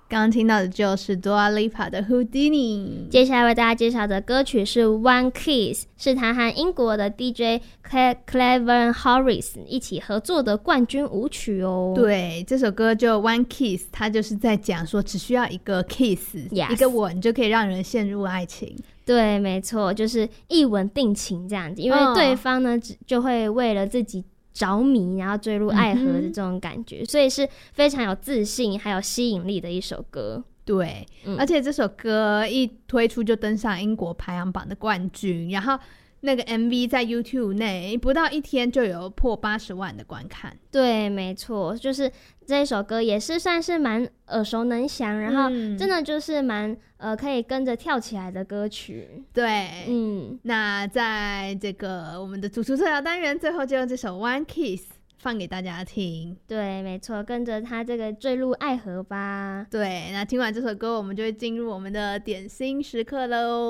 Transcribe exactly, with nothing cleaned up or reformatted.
刚刚听到的就是 Dua Lipa 的 Houdini。 接下来为大家介绍的歌曲是 One Kiss， 是他和英国的 D J Calvin Harris 一起合作的冠军舞曲哦。 对，这首歌就 One Kiss， 它就是在讲说只需要一个 kiss、yes. 一个吻就可以让人陷入爱情。 对，没错，就是一吻定情这样子，因为对方呢、哦、就会为了自己着迷然后坠入爱河的这种感觉、嗯、所以是非常有自信还有吸引力的一首歌。 对、 嗯、 而且这首歌一推出就登上英国排行榜的冠军，然后那个 M V 在 YouTube 内不到一天就有破八十万的观看。 对，没错，就是这一首歌也是算是蛮耳熟能详，然后真的就是蛮、呃可以跟着跳起来的歌曲。 对， 嗯， 那在这个我们的主厨特调单元最后就用这首 One Kiss 放给大家听。 对，没错，跟着他这个坠入爱河吧。 对，那听完这首歌我们就会进入我们的点心时刻咯。